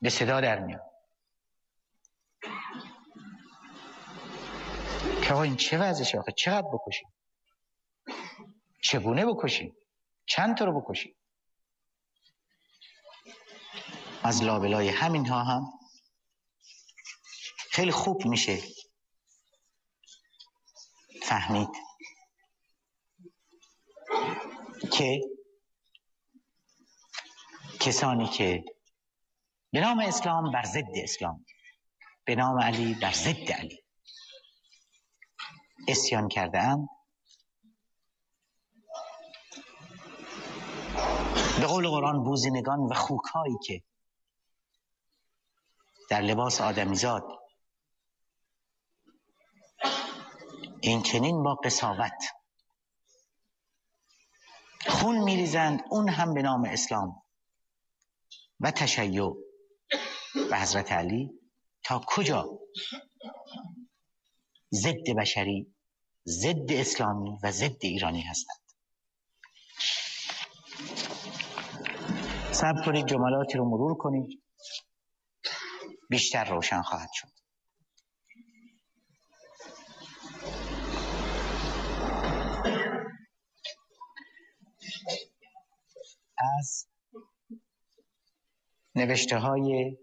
به صدا در میاد که آقا این چه وضعشه، آخه چقدر بکشیم، چگونه بکشیم، چند تا رو بکشیم. از لابلای همینها هم خیلی خوب میشه فهمید که کسانی که به نام اسلام بر ضد اسلام، به نام علی بر ضد علی عصیان کرده اند، به قول قرآن بوزینگان و خوک‌هایی که در لباس آدمیزاد این چنین با قساوت خون میریزند، اون هم به نام اسلام و تشیع و حضرت علی، تا کجا ضد بشری، ضد اسلامی و ضد ایرانی هستند. صبر کنید جملاتی رو مرور کنید، بیشتر روشن خواهد شد. از نوشته های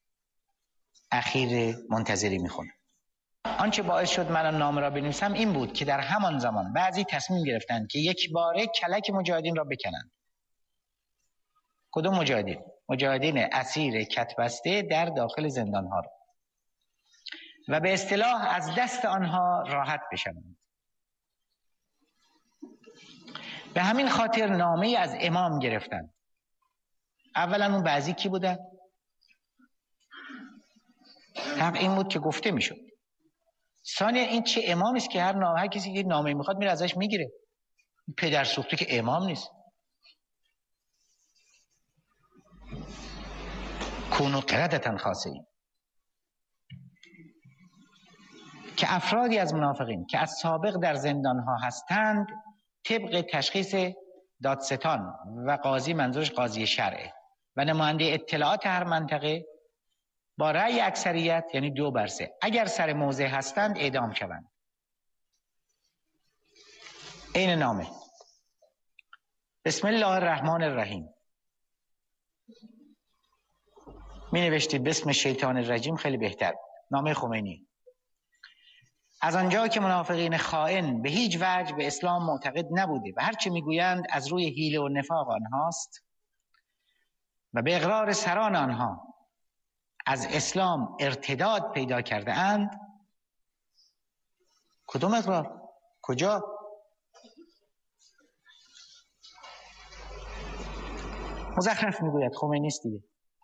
اخیر منتظری میخونم. آنچه باعث شد من نامه را بنویسم این بود که در همان زمان بعضی تصمیم گرفتند که یک باره کلک مجاهدین را بکنند. کدوم مجاهدین؟ مجاهدین اسیر کتبسته در داخل زندان ها را، و به اصطلاح از دست آنها راحت بشوند. به همین خاطر نامه از امام گرفتند. اولا اون بعضی کی بودن؟ حق این بود که گفته میشد. ثانیا این چه امامی است که هر کسی که نامه میخواد میره ازش میگیره؟ پدر سوخته که امام نیست. کونو قردتن خاصه‌ای که افرادی از منافقین که از سابق در زندان ها هستند، طبق تشخیص دادستان و قاضی، منظورش قاضی شرعه، و نماینده اطلاعات هر منطقه، با رأی اکثریت یعنی 2/3 اگر سر موضع هستند اعدام شوند. این نامه: بسم الله الرحمن الرحیم. می نوشتید بسم شیطان الرجیم، خیلی بهتر. نامه خمینی: از آنجا که منافقین خائن به هیچ وجه به اسلام معتقد نبوده و هرچه میگویند از روی حیله و نفاق آنهاست و به اقرار سران آنها از اسلام ارتداد پیدا کرده اند. کدوم اقرار؟ کجا؟ مزخرف میگوید، خمینی است دیگه.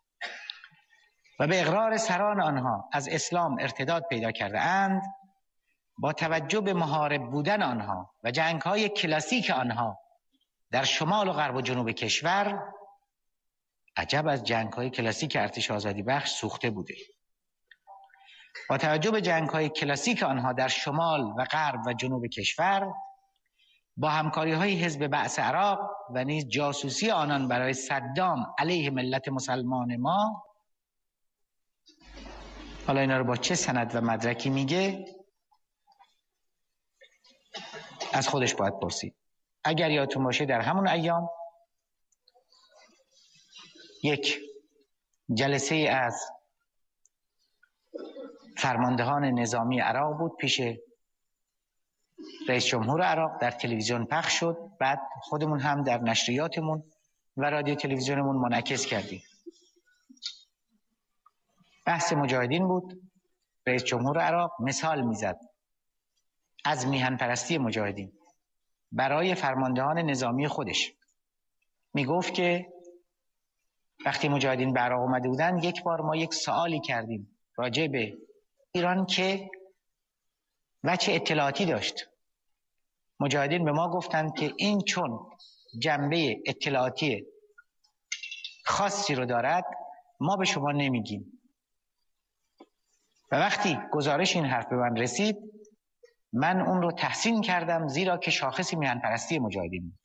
و به اقرار سران آنها از اسلام ارتداد پیدا کرده اند، با توجه به محارب بودن آنها و جنگ‌های کلاسیک آنها در شمال و غرب و جنوب کشور، عجب از جنگ‌های کلاسیک ارتش آزادی بخش سوخته بوده. با توجه به جنگ‌های کلاسیک آنها در شمال و غرب و جنوب کشور، با همکاری‌های حزب بعث عراق و نیز جاسوسی آنان برای صدام علیه ملت مسلمان ما، حالا اینا رو با چه سند و مدرکی میگه از خودش باید پرسید. اگر یادتون باشه در همون ایام یک جلسه از فرماندهان نظامی عراق بود پیش رئیس جمهور عراق، در تلویزیون پخش شد، بعد خودمون هم در نشریاتمون و رادیو تلویزیونمون منعکس کردیم. بحث مجاهدین بود. رئیس جمهور عراق مثال میزد از میهن پرستی مجاهدین برای فرماندهان نظامی خودش. میگفت که وقتی مجاهدین به عراق اومده بودن، یک بار ما یک سوالی کردیم راجع به ایران که وجه اطلاعاتی داشت. مجاهدین به ما گفتند که این چون جنبه اطلاعاتی خاصی رو دارد ما به شما نمیگیم. و وقتی گزارش این حرف به من رسید، من اون رو تحسین کردم، زیرا که شاخصی میهن پرستی مجاهدین بود.